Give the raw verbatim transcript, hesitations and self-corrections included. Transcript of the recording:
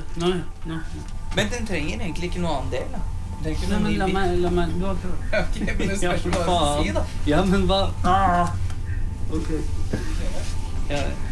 Nei, nei. Men den trenger egentlig ikke noe annen del, da. Den trenger ikke Nei, noe men ny la bil. meg, la meg, du har prøvd. Ok, men det spørs Ja, hva du faen. sier, da. Ja, men hva? Ah. Ok. Ja,